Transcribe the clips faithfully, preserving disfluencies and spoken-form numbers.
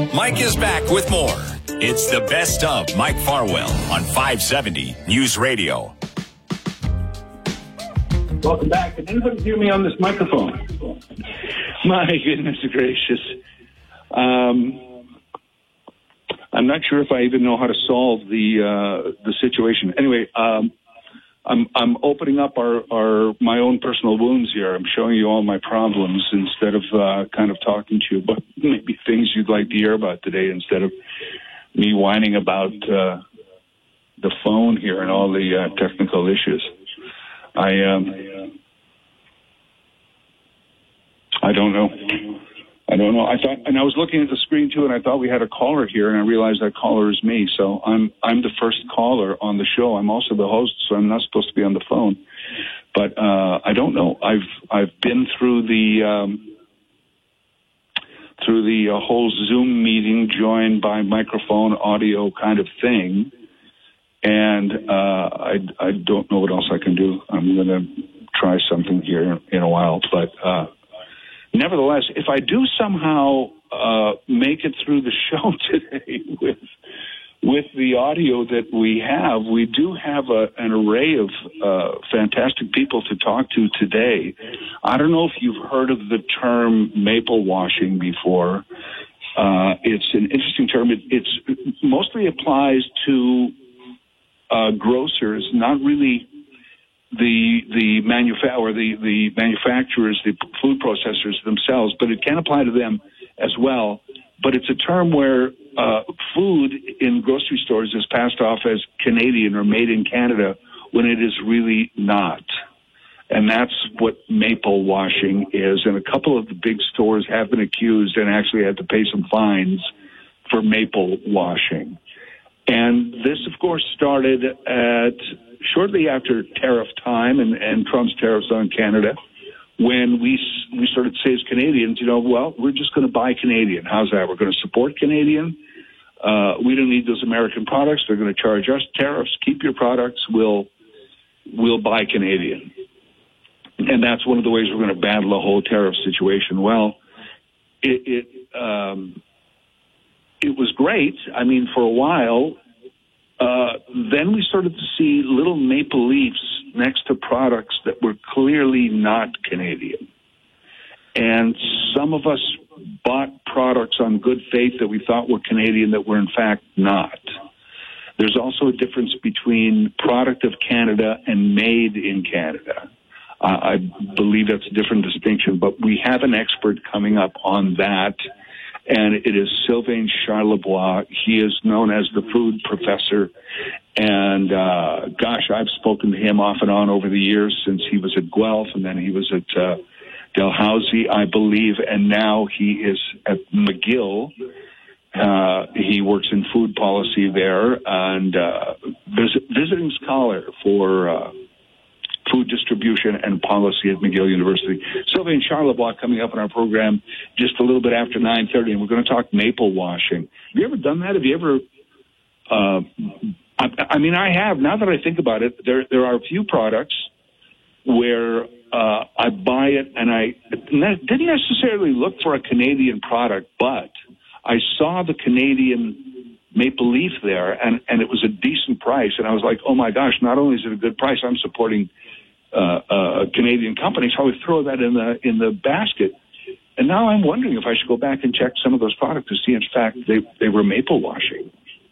Mike is back with more. It's the best of Mike Farwell on five seventy News Radio. Welcome back. Can anybody hear me on this microphone? My goodness gracious. Um, I'm not sure if I even know how to solve the uh, the situation. Anyway, um, I'm I'm opening up our, our my own personal wounds here. I'm showing you all my problems instead of uh, kind of talking to you about maybe things you'd like to hear about today, instead of me whining about uh, the phone here and all the uh, technical issues. I um, I don't know. I don't know. I thought, and I was looking at the screen too, and I thought we had a caller here, and I realized that caller is me. So I'm I'm the first caller on the show. I'm also the host, so I'm not supposed to be on the phone. But uh, I don't know. I've I've been through the um, through the uh, whole Zoom meeting, joined by microphone, audio kind of thing, and uh, I I don't know what else I can do. I'm going to try something here in a while, but. Uh, Nevertheless, if I do somehow uh, make it through the show today with with the audio that we have, we do have a, an array of uh, fantastic people to talk to today. I don't know if you've heard of the term maple washing before. Uh, it's an interesting term. It it's, it mostly applies to uh, grocers, not really the the manufa- or the, the manufacturers, the food processors themselves, but it can apply to them as well. But it's a term where uh, food in grocery stores is passed off as Canadian or made in Canada when it is really not. And that's what maple washing is. And a couple of the big stores have been accused and actually had to pay some fines for maple washing. And this, of course, started at shortly after tariff time and, and Trump's tariffs on Canada, when we we started to say as Canadians, you know, well, we're just going to buy Canadian. How's that? We're going to support Canadian. Uh, we don't need those American products. They're going to charge us tariffs. Keep your products. We'll we'll buy Canadian. And that's one of the ways we're going to battle the whole tariff situation. Well, it it, um, it was great. I mean, for a while. Uh, then we started to see little maple leaves next to products that were clearly not Canadian. And some of us bought products on good faith that we thought were Canadian that were in fact not. There's also a difference between product of Canada and made in Canada. Uh, I believe that's a different distinction, but we have an expert coming up on that. And it is Sylvain Charlebois. He is known as the food professor. And, uh, gosh, I've spoken to him off and on over the years since he was at Guelph, and then he was at uh, Dalhousie, I believe, and now he is at McGill. Uh, he works in food policy there, and uh, visit, visiting scholar for uh, food distribution and policy at McGill University. Sylvain Charlebois coming up in our program just a little bit after nine thirty, and we're going to talk maple washing. Have you ever done that? Have you ever, uh, I, I mean, I have. Now that I think about it, there there are a few products where uh, I buy it, and I didn't necessarily look for a Canadian product, but I saw the Canadian maple leaf there, and, and it was a decent price, and I was like, oh my gosh, not only is it a good price, I'm supporting Uh, uh, Canadian companies. So I would throw that in the in the basket, and now I'm wondering if I should go back and check some of those products to see, in fact, they they were maple washing,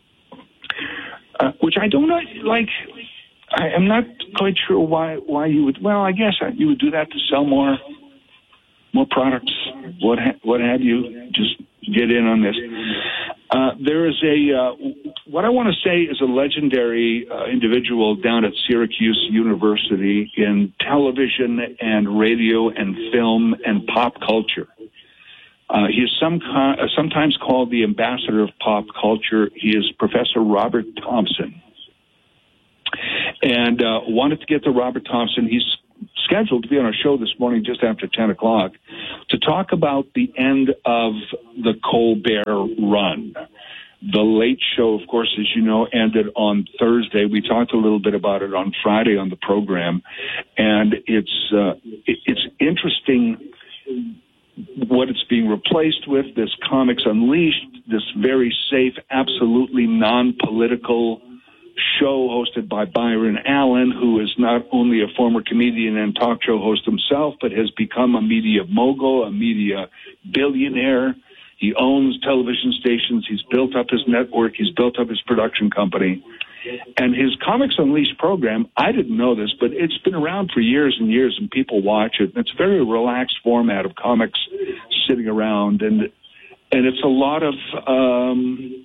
uh, which I don't know. Like, I am not quite sure why why you would. Well, I guess you would do that to sell more more products. What ha- what have you? Just get in on this. Uh, there is a, uh, what I want to say is a legendary uh, individual down at Syracuse University in television and radio and film and pop culture. Uh, he is some uh, sometimes called the ambassador of pop culture. He is Professor Robert Thompson. And uh, wanted to get to Robert Thompson. He's scheduled to be on our show this morning just after ten o'clock to talk about the end of the Colbert run. The Late Show, of course, as you know, ended on Thursday. We talked a little bit about it on Friday on the program, and it's uh, it's interesting what it's being replaced with, this Comics Unleashed, this very safe, absolutely non-political show hosted by Byron Allen, who is not only a former comedian and talk show host himself, but has become a media mogul, a media billionaire. He owns television stations. He's built up his network. He's built up his production company. And his Comics Unleashed program, I didn't know this, but it's been around for years and years, and people watch it. It's a very relaxed format of comics sitting around, and and it's a lot of, um,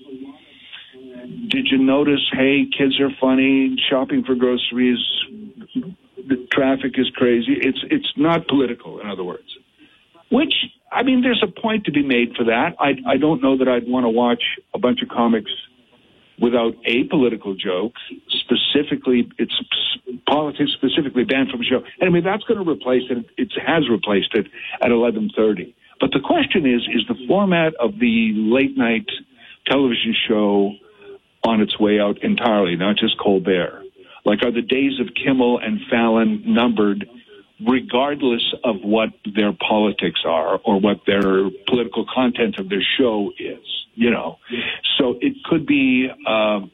did you notice, hey, kids are funny, shopping for groceries, the traffic is crazy. It's it's not political, in other words. Which, I mean, there's a point to be made for that. I, I don't know that I'd want to watch a bunch of comics without apolitical jokes. Specifically, it's politics specifically banned from the show. Anyway, that's going to replace it. It has replaced it at eleven thirty. But the question is, is the format of the late-night television show on its way out entirely, not just Colbert? Like, are the days of Kimmel and Fallon numbered regardless of what their politics are or what their political content of their show is? You know, so it could be um,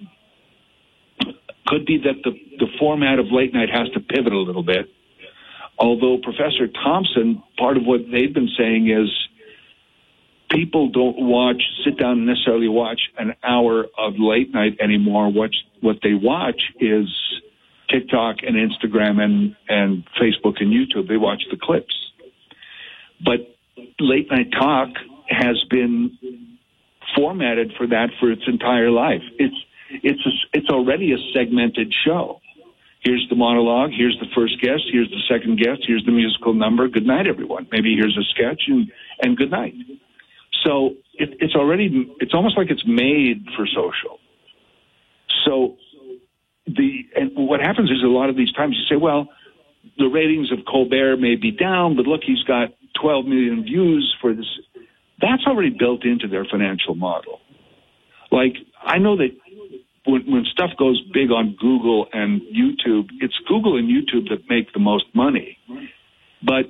could be that the, the format of late night has to pivot a little bit. Although Professor Thompson, part of what they've been saying is people don't watch, sit down and necessarily watch an hour of late night anymore. What what they watch is TikTok and Instagram and, and Facebook and YouTube. They watch the clips. But late night talk has been formatted for that for its entire life. It's it's a, it's already a segmented show. Here's the monologue. Here's the first guest. Here's the second guest. Here's the musical number. Good night, everyone. Maybe here's a sketch and, and good night. So it, it's already, it's almost like it's made for social. So the, and what happens is a lot of these times you say, well, the ratings of Colbert may be down, but look, he's got twelve million views for this. That's already built into their financial model. Like, I know that when, when stuff goes big on Google and YouTube, it's Google and YouTube that make the most money. But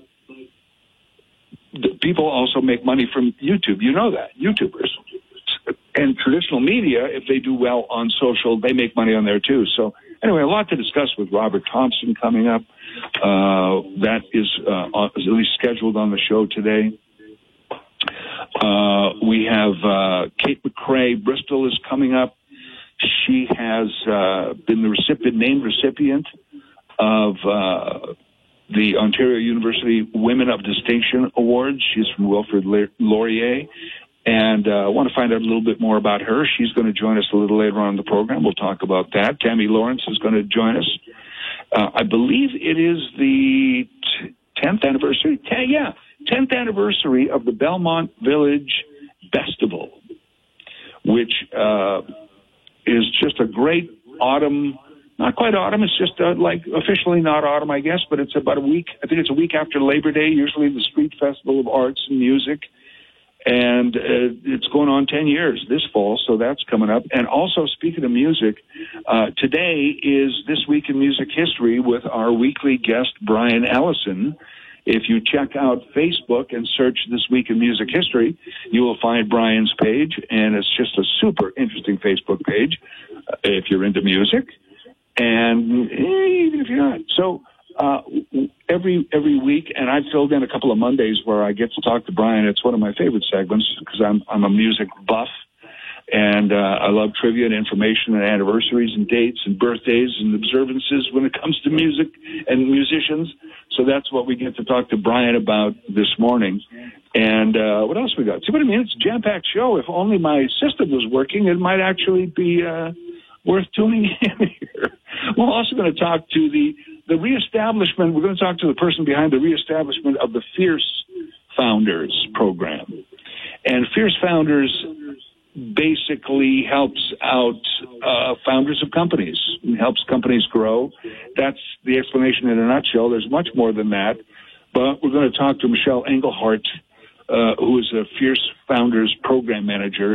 the people also make money from YouTube. You know that, YouTubers. And traditional media, if they do well on social, they make money on there too. So anyway, a lot to discuss with Robert Thompson coming up. Uh, that is, uh, is at least scheduled on the show today. Uh, we have uh, Kate McCrae. Bristol is coming up. She has uh, been the recipient, named recipient of uh, the Ontario University Women of Distinction Awards. She's from Wilfrid Laurier. And uh, I want to find out a little bit more about her. She's going to join us a little later on in the program. We'll talk about that. Tammy Lawrence is going to join us. Uh, I believe it is the tenth anniversary. Ten, yeah, tenth anniversary of the Belmont Village Festival, which uh, is just a great autumn. Not quite autumn. It's just uh, like officially not autumn, I guess, but it's about a week. I think it's a week after Labor Day, usually the Street Festival of Arts and Music. And uh, it's going on ten years this fall, so that's coming up. And also, speaking of music, uh, today is This Week in Music History with our weekly guest, Brian Ellison. If you check out Facebook and search This Week in Music History, you will find Brian's page, and it's just a super interesting Facebook page uh, if you're into music, and eh, even if you're not. So uh, every every week, and I've filled in a couple of Mondays where I get to talk to Brian. It's one of my favorite segments because I'm I'm a music buff, and uh, I love trivia and information and anniversaries and dates and birthdays and observances when it comes to music and musicians. So that's what we get to talk to Brian about this morning. And uh, what else we got? See what I mean? It's a jam-packed show. If only my system was working, it might actually be uh, worth tuning in here. We're also going to talk to the, the reestablishment. We're going to talk to the person behind the reestablishment of the Fierce Founders program. And Fierce Founders basically helps out uh, founders of companies, helps companies grow. That's the explanation in a nutshell. There's much more than that. But we're going to talk to Michelle Engelhart, uh, who is a Fierce Founders program manager